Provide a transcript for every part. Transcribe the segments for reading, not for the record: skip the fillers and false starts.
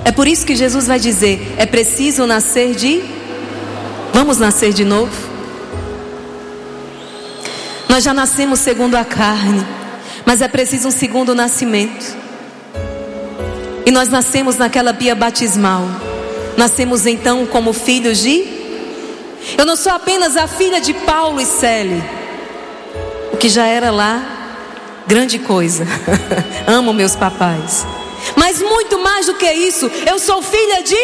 É por isso que Jesus vai dizer: é preciso nascer de... Vamos nascer de novo? Nós já nascemos segundo a carne, mas é preciso um segundo nascimento. E nós nascemos naquela pia batismal. Nascemos então como filhos de... Eu não sou apenas a filha de Paulo e Célia, o que já era lá grande coisa. Amo meus papais. Mas muito mais do que isso, eu sou filha de...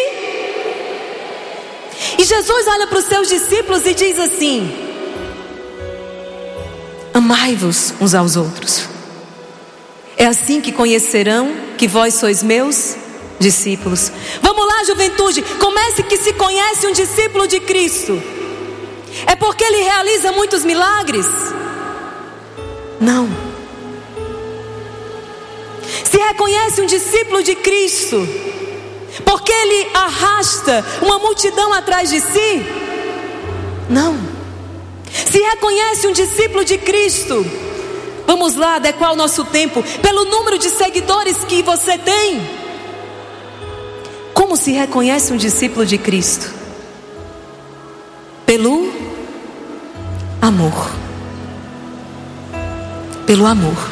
E Jesus olha para os seus discípulos e diz assim: amai-vos uns aos outros. É assim que conhecerão que vós sois meus discípulos. Vamos lá, juventude, comece que se conhece um discípulo de Cristo. É porque ele realiza muitos milagres? Não. Se reconhece um discípulo de Cristo porque ele arrasta uma multidão atrás de si? Não. Se reconhece um discípulo de Cristo, vamos lá adequar o nosso tempo pelo número de seguidores que você tem. Como se reconhece um discípulo de Cristo? Pelo amor. Pelo amor.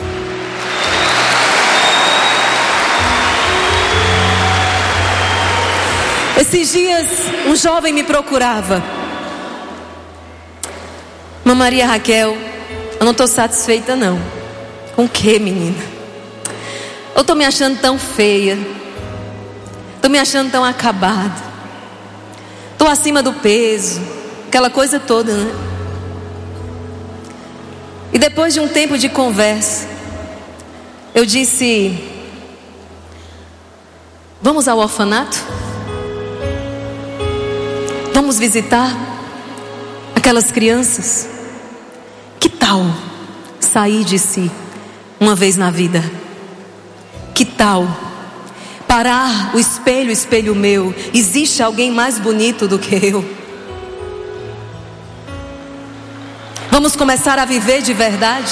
Esses dias um jovem me procurava: Irmã Maria Raquel, eu não estou satisfeita não. Com o que, menina? Eu estou me achando tão feia, estou me achando tão acabada, estou acima do peso, aquela coisa toda, né? E depois de um tempo de conversa, eu disse: vamos ao orfanato? Vamos visitar aquelas crianças? Que tal sair de si uma vez na vida? Que tal parar o espelho, espelho meu, existe alguém mais bonito do que eu? Vamos começar a viver de verdade?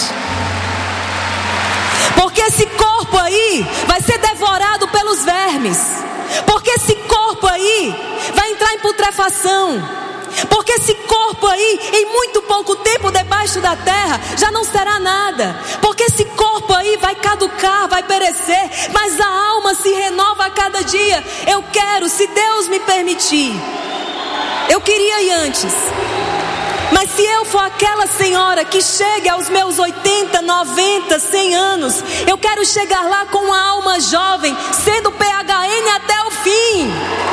Porque esse corpo aí vai ser devorado pelos vermes. Porque esse corpo aí vai entrar em putrefação. Porque esse corpo aí, em muito pouco tempo debaixo da terra, já não será nada. Porque esse corpo aí vai caducar, vai perecer, mas a alma se renova a cada dia. Eu quero, se Deus me permitir, eu queria ir antes, mas se eu for aquela senhora que chegue aos meus 80, 90, 100 anos, eu quero chegar lá com uma alma jovem, sendo PHN até o fim.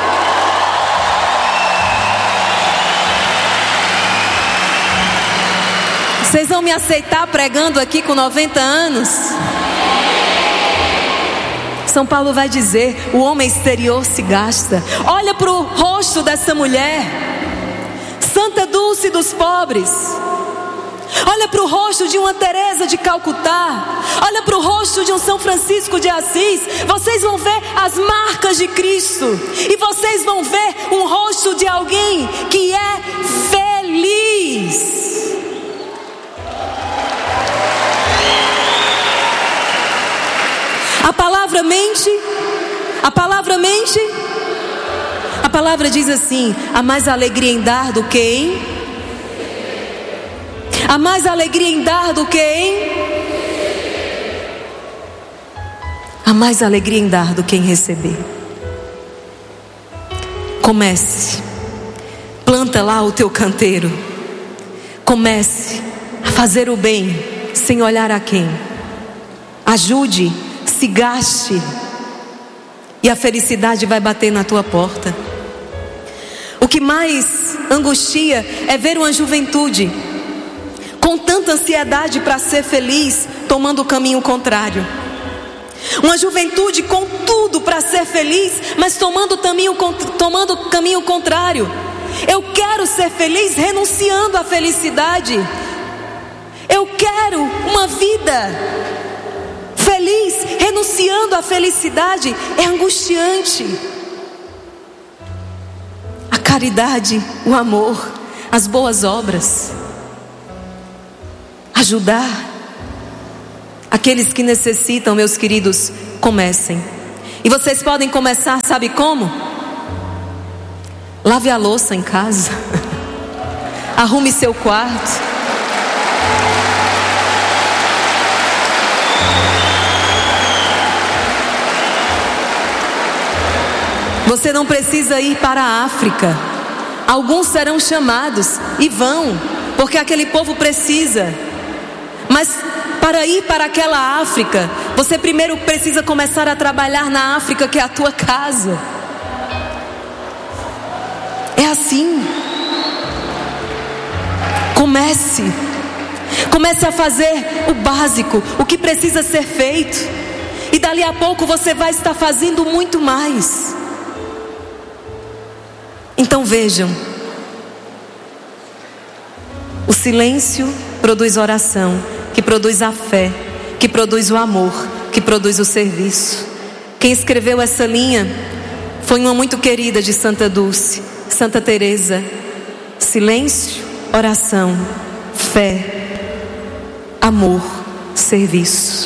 Vocês vão me aceitar pregando aqui com 90 anos? São Paulo vai dizer: o homem exterior se gasta. Olha para o rosto dessa mulher, Santa Dulce dos pobres. Olha para o rosto de uma Teresa de Calcutá. Olha para o rosto de um São Francisco de Assis. Vocês vão ver as marcas de Cristo. E vocês vão ver um rosto de alguém que é feliz. A palavra mente? A palavra mente? A palavra diz assim: há mais alegria em dar do que em... Há mais alegria em dar do que em... Há mais alegria em dar do que em receber. Comece. Planta lá o teu canteiro. Comece a fazer o bem sem olhar a quem. Ajude, se gaste, e a felicidade vai bater na tua porta. O que mais angustia é ver uma juventude com tanta ansiedade para ser feliz, tomando o caminho contrário. Uma juventude com tudo para ser feliz, mas tomando o caminho contrário. Eu quero ser feliz renunciando à felicidade. Eu quero uma vida feliz renunciando à felicidade. É angustiante. A caridade, o amor, as boas obras, ajudar aqueles que necessitam, meus queridos, comecem. E vocês podem começar, sabe como? Lave a louça em casa. Arrume seu quarto. Você não precisa ir para a África. Alguns serão chamados e vão, porque aquele povo precisa. Mas para ir para aquela África, você primeiro precisa começar a trabalhar na África, que é a tua casa. É assim. Comece a fazer o básico, o que precisa ser feito. E dali a pouco você vai estar fazendo muito mais. Então vejam, o silêncio produz oração, que produz a fé, que produz o amor, que produz o serviço. Quem escreveu essa linha foi uma muito querida de Santa Dulce, Santa Teresa. Silêncio, oração, fé, amor, serviço.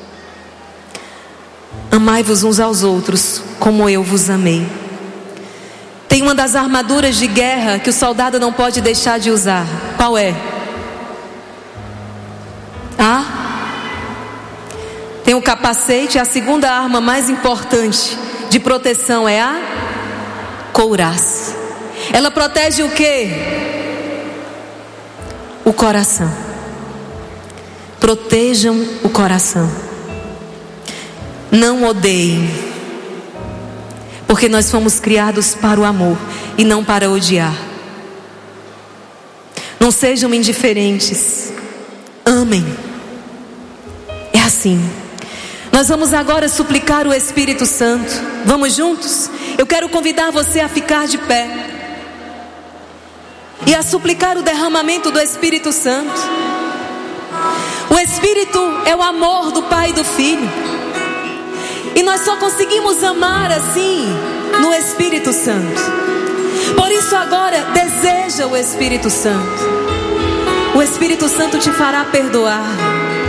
Amai-vos uns aos outros como eu vos amei. Tem uma das armaduras de guerra que o soldado não pode deixar de usar. Qual é? Tem o capacete. A segunda arma mais importante de proteção é a couraça. Ela protege o quê? O coração. Protejam o coração. Não odeiem, porque nós fomos criados para o amor e não para odiar. Não sejam indiferentes. Amem. É assim. Nós vamos agora suplicar o Espírito Santo. Vamos juntos? Eu quero convidar você a ficar de pé e a suplicar o derramamento do Espírito Santo. O Espírito é o amor do Pai e do Filho. E nós só conseguimos amar assim no Espírito Santo. Por isso agora deseja o Espírito Santo. O Espírito Santo te fará perdoar.